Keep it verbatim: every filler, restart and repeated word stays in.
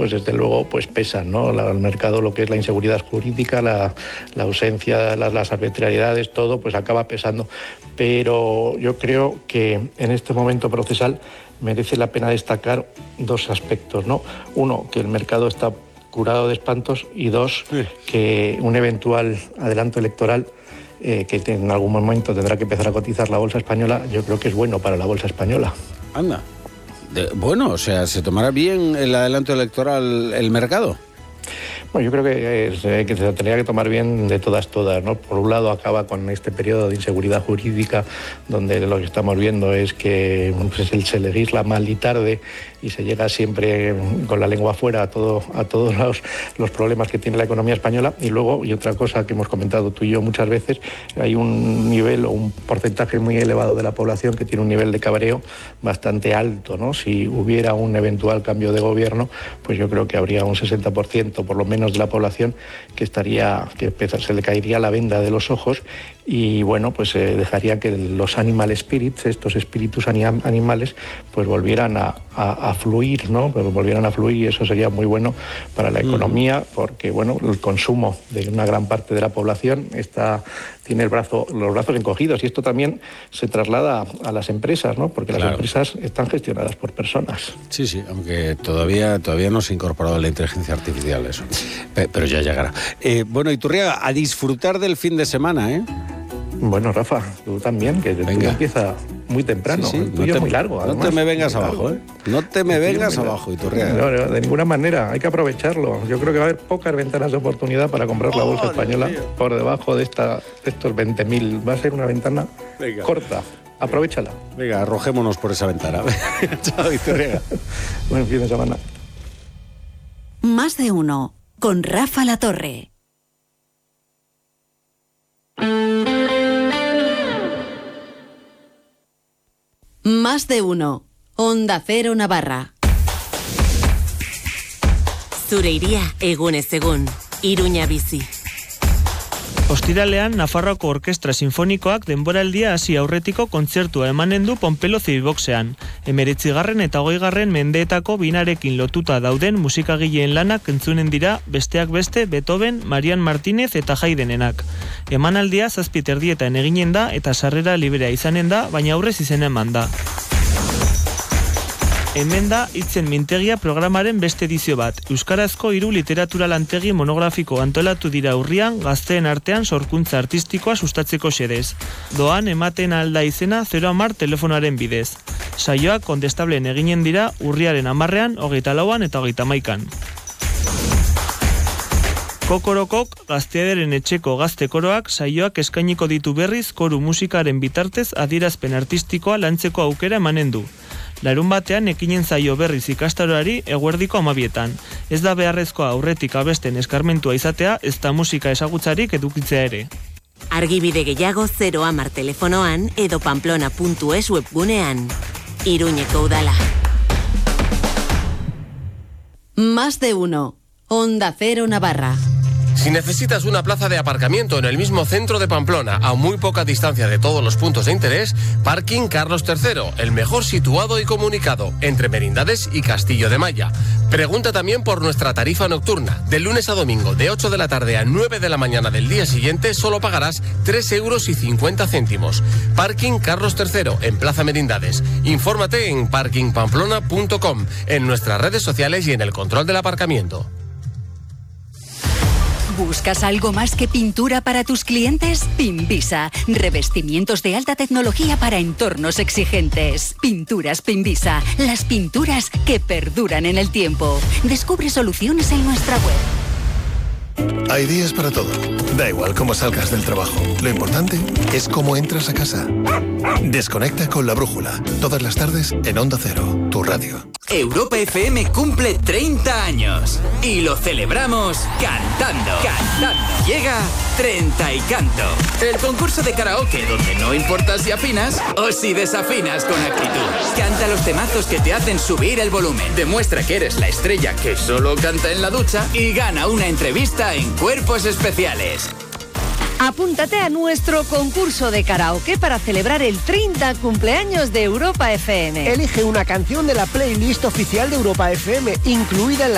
pues desde luego pues pesan, ¿no? La, el mercado, lo que es la inseguridad jurídica, la, la ausencia, las, las arbitrariedades, todo pues acaba pesando. Pero yo creo que en este momento procesal merece la pena destacar dos aspectos, ¿no? Uno, que el mercado está curado de espantos, y dos, sí. que un eventual adelanto electoral eh, que en algún momento tendrá que empezar a cotizar la bolsa española, yo creo que es bueno para la bolsa española. Anda. De, bueno, o sea, ¿se tomará bien el adelanto electoral el mercado? Bueno, yo creo que, es, eh, que se tendría que tomar bien de todas, todas, ¿no? Por un lado, acaba con este periodo de inseguridad jurídica, donde lo que estamos viendo es que pues, se legisla mal y tarde y se llega siempre con la lengua afuera a, todo, a todos los, los problemas que tiene la economía española. Y luego, y otra cosa que hemos comentado tú y yo muchas veces, hay un nivel o un porcentaje muy elevado de la población que tiene un nivel de cabreo bastante alto, ¿no? Si hubiera un eventual cambio de gobierno, pues yo creo que habría un sesenta por ciento por lo menos de la población que estaría, que se le caería la venda de los ojos, y bueno, pues eh, dejaría que los animal spirits, estos espíritus anim- animales, pues volvieran a, a, a fluir, ¿no? Pues volvieran a fluir, y eso sería muy bueno para la economía, porque bueno, el consumo de una gran parte de la población está, tiene el brazo, los brazos encogidos, y esto también se traslada a, a las empresas, ¿no? Porque las claro. empresas están gestionadas por personas. Sí, sí, aunque todavía, todavía no se ha incorporado la inteligencia artificial eso, pero ya llegará. Eh, bueno, Iturriaga, a disfrutar del fin de semana, ¿eh? Bueno, Rafa, tú también, que el tuyo empieza muy temprano, sí, sí, el tuyo no te, es muy largo. Además. No te me vengas abajo, ¿eh? No te me vengas abajo, Iturriaga. No, no, de ninguna manera, hay que aprovecharlo. Yo creo que va a haber pocas ventanas de oportunidad para comprar oh, la bolsa española por debajo de, esta, de estos veinte mil. Va a ser una ventana venga. corta. Aprovechala. Venga, arrojémonos por esa ventana. Chao, Iturriaga. Buen fin de semana. Más de uno, con Rafa Latorre. Más de uno. Onda Cero Navarra. Zure iria egunez egun. Iruña bizi. Ostiralean, Nafarroako Orkestra Sinfonikoak denboraldia hasi aurretiko kontzertua emanen du Pompelo Zibiboxean. Emeretzigarren eta hogeigarren mendeetako binarekin lotuta dauden musikagileen lanak entzunen dira, besteak beste Beethoven, Marian Martínez eta Haydenenak. Emanaldia zazpi terdietan eginen da eta sarrera librea izanen da, baina aurrez izena eman da. Hemen da Hitzen Mintegia programaren beste edizio bat. Euskarazko hiru literatura lantegi monografiko antolatu dira urrian, gazteen artean sorkuntza artistikoa sustatzeko xedez. Doan ematen alda izena zero hamar telefonoaren bidez. Saioak kondestableen eginen dira urriaren hamarrean, hogeita lauan eta hogeita hamaikan. Kokorokok, Gazteaderen etxeko gazte koroak, saioak eskainiko ditu berriz koru musikaren bitartez adierazpen artistikoa lantzeko aukera emanen du. Larun batean ekinen zaio berriz ikastaroari eguerdiko amabietan. Ez da beharrezkoa aurretik abesten eskarmentua izatea, ez da musika ezagutzarik edukitzea ere. Argibide gehiago zero hamar telefonoan edo pamplona puntu es webgunean. Iruñeko udala. Más de uno. Onda Cero Navarra. Si necesitas una plaza de aparcamiento en el mismo centro de Pamplona, a muy poca distancia de todos los puntos de interés, Parking Carlos tercero, el mejor situado y comunicado, entre Merindades y Castillo de Maya. Pregunta también por nuestra tarifa nocturna. De lunes a domingo, de ocho de la tarde a nueve de la mañana del día siguiente, solo pagarás tres euros y cincuenta céntimos. Parking Carlos tercero, en Plaza Merindades. Infórmate en parking pamplona punto com, en nuestras redes sociales y en el control del aparcamiento. ¿Buscas algo más que pintura para tus clientes? Pinvisa. Revestimientos de alta tecnología para entornos exigentes. Pinturas Pinvisa. Las pinturas que perduran en el tiempo. Descubre soluciones en nuestra web. Hay días para todo. Da igual cómo salgas del trabajo. Lo importante es cómo entras a casa. Desconecta con La Brújula. Todas las tardes en Onda Cero, tu radio. Europa F M cumple treinta años y lo celebramos cantando. Cantando. Llega Treinta y Canto, el concurso de karaoke donde no importa si afinas o si desafinas con actitud. Canta los temazos que te hacen subir el volumen. Demuestra que eres la estrella que solo canta en la ducha y gana una entrevista en Cuerpos Especiales. Apúntate a nuestro concurso de karaoke para celebrar el treinta cumpleaños de Europa F M. Elige una canción de la playlist oficial de Europa F M, incluida en la